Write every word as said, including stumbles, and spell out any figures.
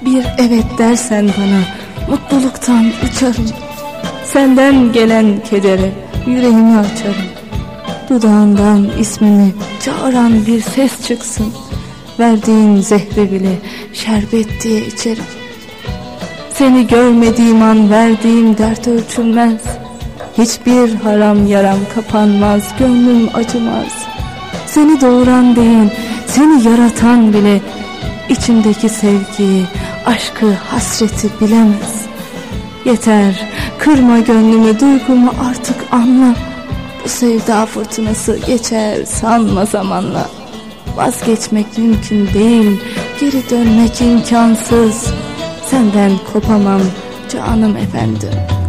Bir evet dersen bana mutluluktan uçarım. Senden gelen kedere yüreğimi açarım. Dudağından ismimi çağıran bir ses çıksın. Verdiğin zehri bile şerbet diye içerim. Seni görmediğim an verdiğim dert ölçülmez. Hiçbir haram yaram kapanmaz, gönlüm acımaz. Seni doğuran değil, seni yaratan bile içimdeki sevgiyi, aşkı, hasreti bilemez. Yeter, kırma gönlümü, duygumu artık anla. Bu sevda fırtınası geçer sanma zamanla. Vazgeçmek mümkün değil, geri dönmek imkansız. Senden kopamam canım efendim.